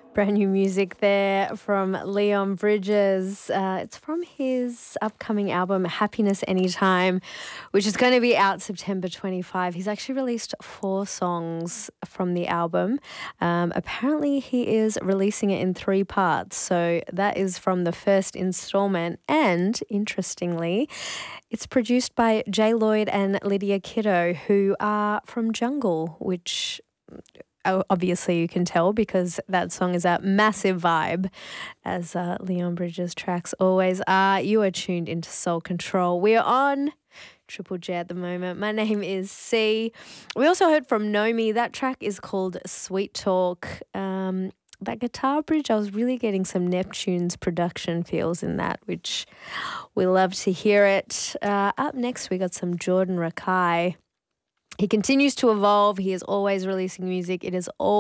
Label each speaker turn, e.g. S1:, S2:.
S1: Brand new music there from Leon Bridges. It's from his upcoming album, Happiness Anytime, which is going to be out September 25. He's actually released 4 songs from the album. Apparently, he is releasing it in 3 parts. So that is from the first installment. And interestingly, it's produced by Jay Lloyd and Lydia Kiddo, who are from Jungle, which obviously you can tell because that song is a massive vibe, as Leon Bridges' tracks always are. You are tuned into Soul Control. We are on Triple J at the moment. My name is C. We also heard from Nomi. That track is called Sweet Talk. That guitar bridge, I was really getting some Neptune's production feels in that, which we love to hear it. Up next, we got some Jordan Rakai. He continues to evolve. He is always releasing music. It is all